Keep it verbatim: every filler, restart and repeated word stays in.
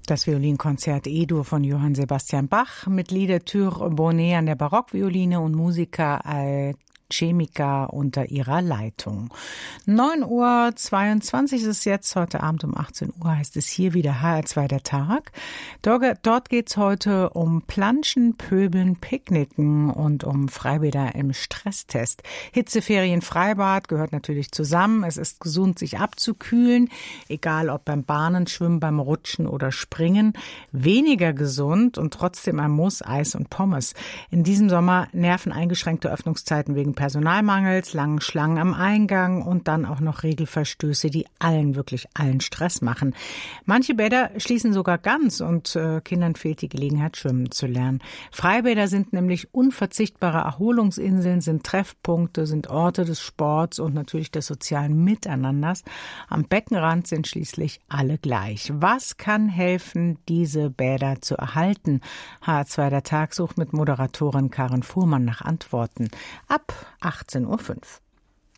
Das Violinkonzert E-Dur von Johann Sebastian Bach mit Liedertür Bonnet an der Barockvioline und Musiker Chemiker unter ihrer Leitung. neun Uhr zweiundzwanzig ist es jetzt, heute Abend um achtzehn Uhr heißt es hier wieder H R zwei der Tag. Dort geht's heute um Planschen, Pöbeln, Picknicken und um Freibäder im Stresstest. Hitzeferien, Freibad gehört natürlich zusammen. Es ist gesund, sich abzukühlen, egal ob beim Bahnen, Schwimmen, beim Rutschen oder Springen. Weniger gesund und trotzdem ein Muss, Eis und Pommes. In diesem Sommer nerven eingeschränkte Öffnungszeiten wegen Personalmangels, langen Schlangen am Eingang und dann auch noch Regelverstöße, die allen, wirklich allen Stress machen. Manche Bäder schließen sogar ganz und äh, Kindern fehlt die Gelegenheit, schwimmen zu lernen. Freibäder sind nämlich unverzichtbare Erholungsinseln, sind Treffpunkte, sind Orte des Sports und natürlich des sozialen Miteinanders. Am Beckenrand sind schließlich alle gleich. Was kann helfen, diese Bäder zu erhalten? H R zwei der Tag sucht mit Moderatorin Karin Fuhrmann nach Antworten. Ab achtzehn Uhr fünf.